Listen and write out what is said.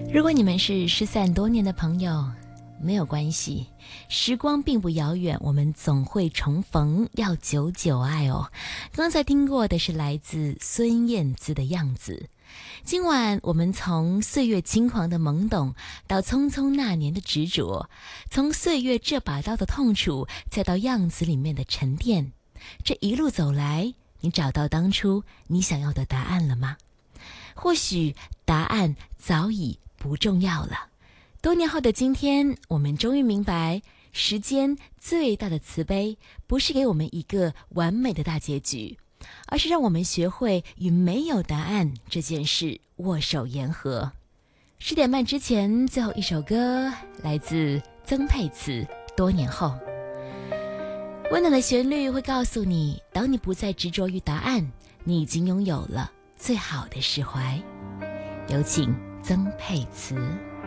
如果你们是失散多年的朋友，没有关系，时光并不遥远，我们总会重逢，要久久爱哦。刚才听过的是来自孙燕姿的样子。今晚我们从岁月轻狂的懵懂到匆匆那年的执着，从岁月这把刀的痛楚再到样子里面的沉淀，这一路走来，你找到当初你想要的答案了吗？或许答案早已不重要了。多年后的今天，我们终于明白，时间最大的慈悲不是给我们一个完美的大结局，而是让我们学会与没有答案这件事握手言和。10点半之前，最后一首歌来自曾沛慈《多年后》。温暖的旋律会告诉你，当你不再执着于答案，你已经拥有了最好的释怀。有请曾沛慈。